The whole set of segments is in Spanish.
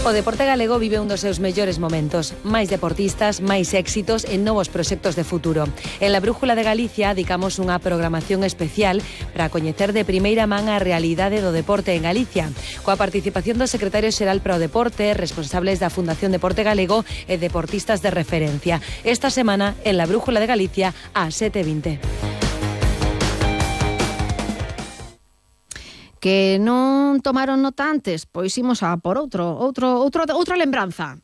O deporte galego vive un dos seus mellores momentos. Máis deportistas, máis éxitos e novos proxectos de futuro. En la Brújula de Galicia dedicamos unha programación especial para coñecer de primeira man a realidade do deporte en Galicia, coa participación do secretario xeral para o deporte, responsables da Fundación Deporte Galego e deportistas de referencia. Esta semana, en la Brújula de Galicia, a 7:20. Que non tomaron nota antes, pois imos a por outra lembranza.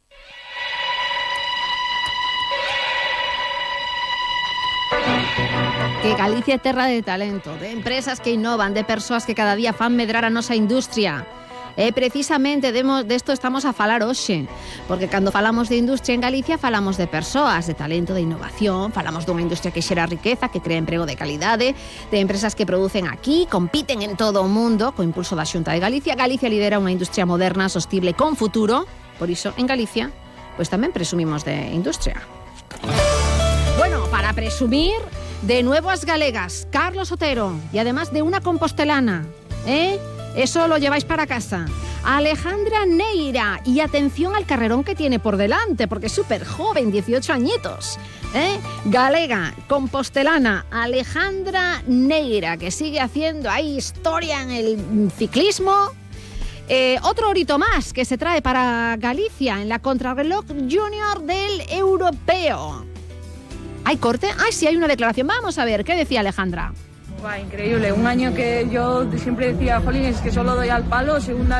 Que Galicia é terra de talento, de empresas que innovan, de persoas que cada día fan medrar a nosa industria. E precisamente desto estamos a falar hoxe, porque cando falamos de industria en Galicia falamos de persoas, de talento, de innovación, falamos dunha industria que xera riqueza, que crea emprego de calidade, de empresas que producen aquí, compiten en todo o mundo, co impulso da Xunta de Galicia. Galicia lidera unha industria moderna, sostible, con futuro, por iso en Galicia pois tamén presumimos de industria. Bueno, para presumir de nuevo as galegas, Carlos Otero, y además de una compostelana, eso lo lleváis para casa. Alejandra Neira, y atención al carrerón que tiene por delante, porque es súper joven, 18 añitos. Galega, compostelana, Alejandra Neira, que sigue haciendo ahí historia en el ciclismo. Otro orito más que se trae para Galicia en la contrarreloj junior del europeo. ¿Hay corte? ¡Ay, sí, hay una declaración! Vamos a ver, ¿qué decía Alejandra? Increíble, un año que yo siempre decía, jolín, es que solo doy al palo, segunda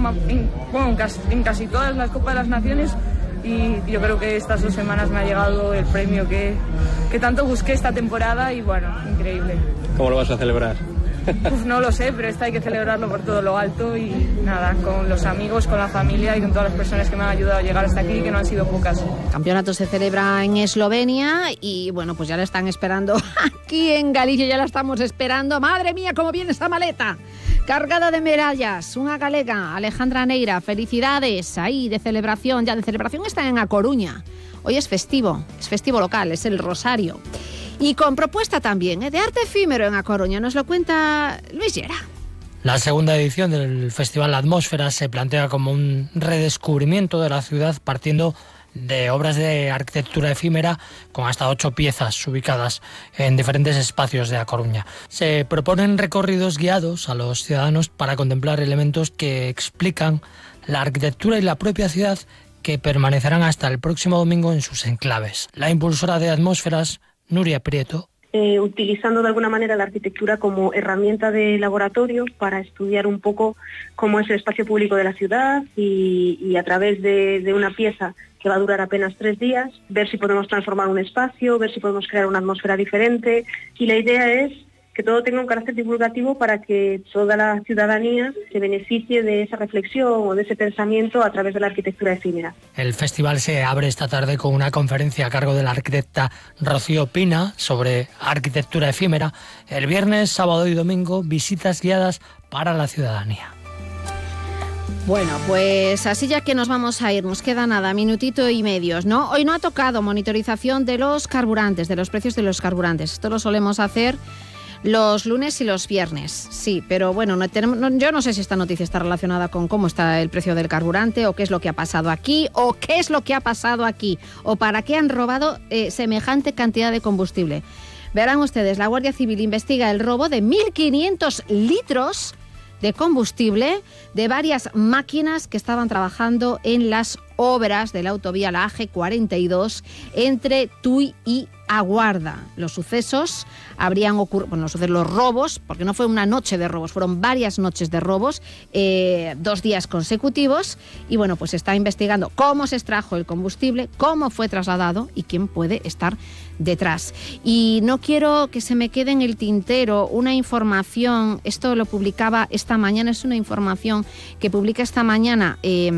en casi todas las Copas de las Naciones, y yo creo que estas 2 semanas me ha llegado el premio que tanto busqué esta temporada, y bueno, increíble. ¿Cómo lo vas a celebrar? No lo sé, pero hay que celebrarlo por todo lo alto y nada, con los amigos, con la familia y con todas las personas que me han ayudado a llegar hasta aquí, que no han sido pocas. El campeonato se celebra en Eslovenia y bueno, pues ya la están esperando aquí en Galicia, ya la estamos esperando. ¡Madre mía, cómo viene esa maleta! Cargada de medallas, una galega, Alejandra Neira, felicidades ahí de celebración, ya de celebración está en A Coruña. Hoy es festivo local, es el Rosario. Y con propuesta también de arte efímero en A Coruña, nos lo cuenta Luis Llera. La segunda edición del Festival Atmósfera se plantea como un redescubrimiento de la ciudad partiendo de obras de arquitectura efímera con hasta 8 piezas ubicadas en diferentes espacios de A Coruña. Se proponen recorridos guiados a los ciudadanos para contemplar elementos que explican la arquitectura y la propia ciudad, que permanecerán hasta el próximo domingo en sus enclaves. La impulsora de Atmósferas, Nuria Prieto. Utilizando de alguna manera la arquitectura como herramienta de laboratorio para estudiar un poco cómo es el espacio público de la ciudad y a través de una pieza que va a durar apenas 3 días, ver si podemos transformar un espacio, ver si podemos crear una atmósfera diferente, y la idea es que todo tenga un carácter divulgativo para que toda la ciudadanía se beneficie de esa reflexión o de ese pensamiento a través de la arquitectura efímera. El festival se abre esta tarde con una conferencia a cargo de la arquitecta Rocío Pina sobre arquitectura efímera. El viernes, sábado y domingo, visitas guiadas para la ciudadanía. Bueno, pues así ya que nos vamos a ir, nos queda nada, minutito y medios, ¿no? Hoy no ha tocado monitorización de los carburantes, de los precios de los carburantes. Esto lo solemos hacer los lunes y los viernes, sí, pero bueno, yo no sé si esta noticia está relacionada con cómo está el precio del carburante o qué es lo que ha pasado aquí, o para qué han robado semejante cantidad de combustible. Verán ustedes, la Guardia Civil investiga el robo de 1.500 litros de combustible de varias máquinas que estaban trabajando en las obras de la autovía, la AG42, entre Tui y Aguarda. Los sucesos habrían ocurrido, los robos, porque no fue una noche de robos, fueron varias noches de robos, 2 días consecutivos, y bueno, pues se está investigando cómo se extrajo el combustible, cómo fue trasladado y quién puede estar detrás. Y no quiero que se me quede en el tintero una información, esto lo publicaba esta mañana, es una información que publica esta mañana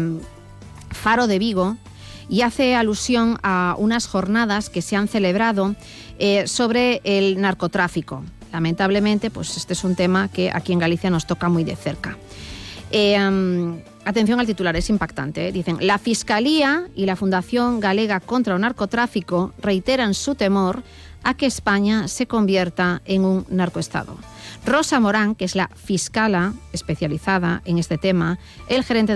Faro de Vigo, y hace alusión a unas jornadas que se han celebrado sobre el narcotráfico. Lamentablemente, pues este es un tema que aquí en Galicia nos toca muy de cerca. Atención al titular, es impactante. Dicen, la Fiscalía y la Fundación Galega contra el Narcotráfico reiteran su temor a que España se convierta en un narcoestado. Rosa Morán, que es la fiscala especializada en este tema, el gerente